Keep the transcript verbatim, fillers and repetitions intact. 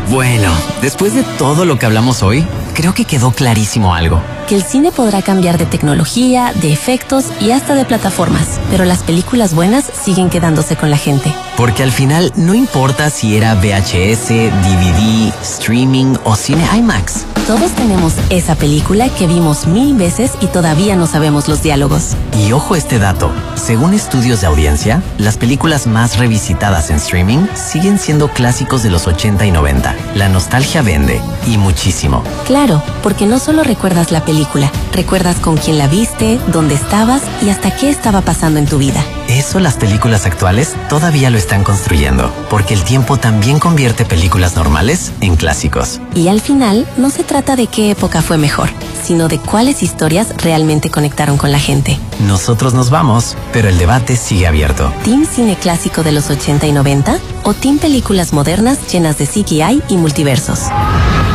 Bueno, después de todo lo que hablamos hoy, creo que quedó clarísimo algo. Que el cine podrá cambiar de tecnología, de efectos y hasta de plataformas, pero las películas buenas siguen quedándose con la gente. Porque al final no importa si era V H S, D V D, streaming o cine IMAX. Todos tenemos esa película que vimos mil veces y todavía no sabemos los diálogos. Y ojo este dato, según estudios de audiencia, las películas más revisitadas en streaming siguen siendo clásicos de los ochenta y noventa. La nostalgia vende, y muchísimo. Claro, porque no solo recuerdas la película, recuerdas con quién la viste, dónde estabas y hasta qué estaba pasando en tu vida. Eso las películas actuales todavía lo están construyendo, porque el tiempo también convierte películas normales en clásicos. Y al final, no se trata de qué época fue mejor, sino de cuáles historias realmente conectaron con la gente. Nosotros nos vamos, pero el debate sigue abierto. ¿Team cine clásico de los ochenta y noventa? ¿O team películas modernas llenas de C G I y multiversos?